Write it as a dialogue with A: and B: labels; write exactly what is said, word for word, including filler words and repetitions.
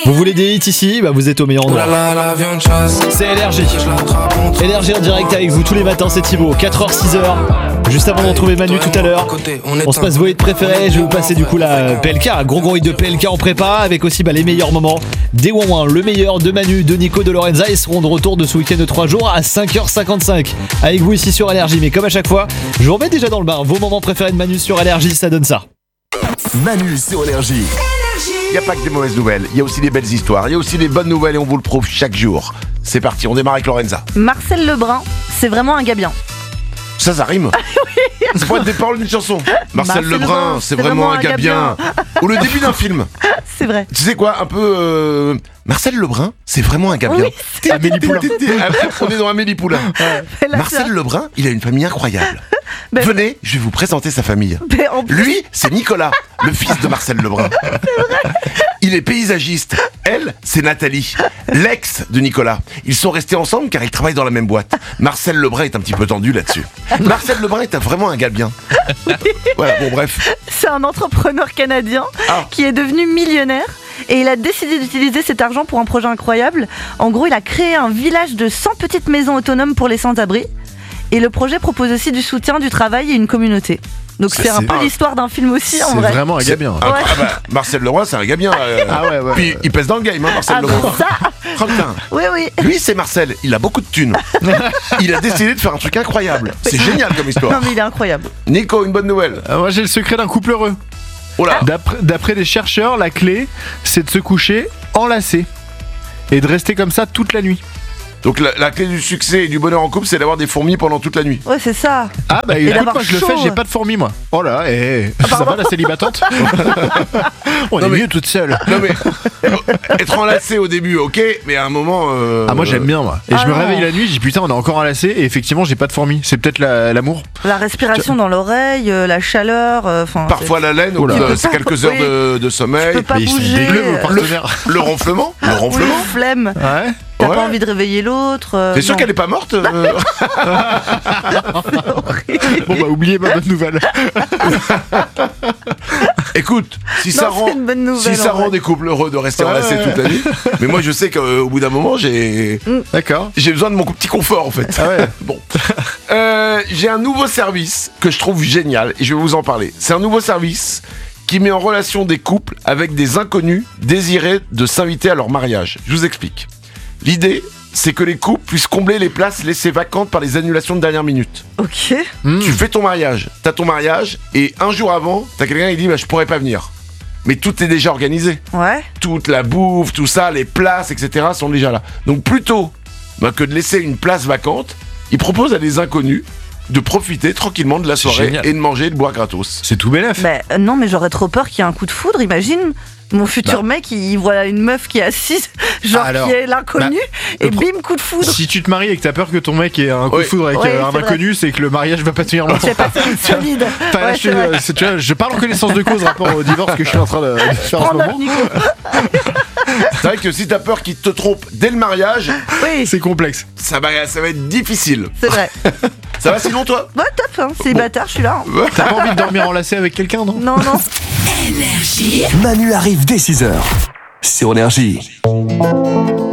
A: Vous voulez des hits ici ? Bah vous êtes au meilleur endroit. C'est Énergie. Énergie en direct avec vous tous les matins, c'est Thibaut. quatre heures, six heures. Juste avant de retrouver Manu tout à l'heure, on se passe vos hits préférés. Je vais vous passer du coup la P L K, un gros gros hit de P L K en prépa, avec aussi bah, les meilleurs moments des Ouin-Ouin. Le meilleur de Manu, de Nico, de Lorenza. Ils seront de retour de ce week-end de trois jours à cinq heures cinquante-cinq avec vous ici sur Énergie. Mais comme à chaque fois, je vous remets déjà dans le bain. Vos moments préférés de Manu sur Énergie, ça donne ça.
B: Manu sur Énergie. Il n'y a pas que des mauvaises nouvelles, il y a aussi des belles histoires, il y a aussi des bonnes nouvelles et on vous le prouve chaque jour. C'est parti, on démarre avec Lorenza.
C: Marcel Lebrun, c'est vraiment un gars bien.
B: Ça, ça rime. Oui. C'est pas des paroles d'une chanson. Marcel, Marcel Lebrun, Lebrun, c'est, c'est vraiment, vraiment un gars bien. bien. Ou le début d'un film.
C: C'est vrai.
B: Tu sais quoi, un peu... Euh... Marcel Lebrun, c'est vraiment un gars bien.
C: Oui,
B: Amélie Poulain. On est dans Amélie Poulain. Ouais. Marcel Lebrun, il a une famille incroyable. Ben, venez, je vais vous présenter sa famille. Plus... Lui, c'est Nicolas, le fils de Marcel Lebrun.
C: C'est vrai.
B: Il est paysagiste. Elle, c'est Nathalie, l'ex de Nicolas. Ils sont restés ensemble car ils travaillent dans la même boîte. Marcel Lebrun est un petit peu tendu là-dessus. Marcel Lebrun est vraiment un gars bien. Oui. Voilà, bon bref.
C: C'est un entrepreneur canadien ah. qui est devenu millionnaire. Et il a décidé d'utiliser cet argent pour un projet incroyable. En gros, il a créé un village de cent petites maisons autonomes pour les sans-abri. Et le projet propose aussi du soutien, du travail et une communauté. Donc c'est, c'est un peu ah, l'histoire d'un film aussi en vrai.
D: C'est vraiment un gars bien.
B: Ah, ouais. ah bah, Marcel Lebrun, c'est un gars bien. Euh, ah ouais, ouais. Puis il pèse dans le game, hein, Marcel
C: ah
B: Lebrun.
C: Bah ça.
B: Oh, putain.
C: Oui, oui.
B: Lui, c'est Marcel. Il a beaucoup de thunes. Il a décidé de faire un truc incroyable. C'est génial comme histoire.
C: Non mais il est incroyable.
B: Nico, une bonne nouvelle.
D: Euh, moi, j'ai le secret d'un couple heureux. Oh là. D'après, d'après des chercheurs, la clé, c'est de se coucher enlacé et de rester comme ça toute la nuit.
B: Donc la, la clé du succès et du bonheur en couple, c'est d'avoir des fourmis pendant toute la nuit.
C: Ouais, c'est ça.
D: Ah bah écoute, moi je le fais, j'ai pas de fourmis moi. Oh là, eh, ah, ça va la célibatante. On non est mais, mieux toute seule.
B: Non mais être enlacé au début, ok, mais à un moment. Euh,
D: ah moi j'aime bien moi. Et ah je me réveille la nuit, je dis putain on est encore enlacé et effectivement j'ai pas de fourmis. C'est peut-être la, l'amour.
C: La respiration tu... dans l'oreille, euh, la chaleur. Enfin. Euh,
B: Parfois c'est... la laine, oh euh, c'est quelques heures oui. de, de sommeil.
C: Tu peux pas
B: mais
C: bouger.
B: Le, le ronflement, le ronflement.
C: Oui, flemme.
D: Ouais.
C: T'as
B: ouais.
C: pas envie de réveiller l'autre euh,
B: T'es sûr non. qu'elle est pas morte euh...
D: Bon bah oubliez ma bonne nouvelle.
B: Écoute, si non, ça rend, nouvelle, si ça rend des couples heureux de rester enlacés ouais. toute la nuit, mais moi je sais qu'au bout d'un moment j'ai,
D: d'accord,
B: j'ai besoin de mon petit confort en fait.
D: Ah ouais.
B: Bon, euh, j'ai un nouveau service que je trouve génial et je vais vous en parler. C'est un nouveau service qui met en relation des couples avec des inconnus désirés de s'inviter à leur mariage. Je vous explique. L'idée, c'est que les couples puissent combler les places laissées vacantes par les annulations de dernière minute.
C: Ok.
B: Mmh. Tu fais ton mariage, t'as ton mariage, et un jour avant, t'as quelqu'un qui dit bah, « je pourrais pas venir ». Mais tout est déjà organisé.
C: Ouais.
B: Toute la bouffe, tout ça, les places, et cetera sont déjà là. Donc plutôt bah, que de laisser une place vacante, ils proposent à des inconnus de profiter tranquillement de la soirée génial. Et de manger et de boire gratos.
D: C'est tout bénef.
C: Bah, euh, non mais j'aurais trop peur qu'il y ait un coup de foudre, imagine. Mon futur bah. mec, il voit une meuf qui est assise, genre alors, qui est l'inconnu, bah, et bim, coup de foudre.
D: Si tu te maries et que t'as peur que ton mec ait un coup oui. de foudre avec oui, un c'est inconnu, vrai. C'est que le mariage va pas tenir longtemps.
C: C'est pas solide.
D: Ouais, je, euh, c'est, tu vois, je parle en connaissance de cause rapport au divorce que je suis en train de, de faire en ce moment.
B: C'est vrai que si t'as peur qu'il te trompe dès le mariage,
D: oui. c'est complexe.
B: Ça va, ça va être difficile.
C: C'est vrai.
B: Ça va sinon toi ?
C: Ouais, top, hein. C'est bon. Bâtard, je suis là. Hein.
D: T'as pas envie de dormir enlacé avec quelqu'un, non ?
C: Non, non.
E: Énergie.
B: Manu arrive dès six heures sur Énergie.